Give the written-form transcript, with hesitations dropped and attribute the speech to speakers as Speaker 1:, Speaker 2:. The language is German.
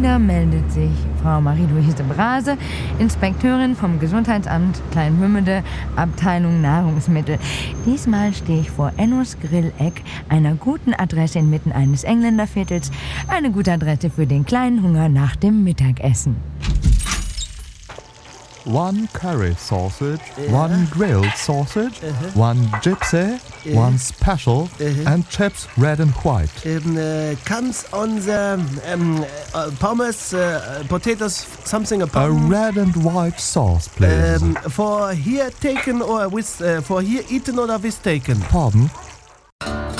Speaker 1: Wieder meldet sich Frau Marie-Louise Brase, Inspekteurin vom Gesundheitsamt Kleinmümmede, Abteilung Nahrungsmittel. Diesmal stehe ich vor Ennos Grilleck, einer guten Adresse inmitten eines Engländerviertels. Eine gute Adresse für den kleinen Hunger nach dem Mittagessen.
Speaker 2: One curry sausage, one grilled sausage, one gypsy, one special, and chips red and white.
Speaker 3: Comes on the pommes, potatoes, something
Speaker 2: A
Speaker 3: upon.
Speaker 2: red and white sauce, please.
Speaker 3: For here taken or with for here eaten or with taken.
Speaker 2: Pardon?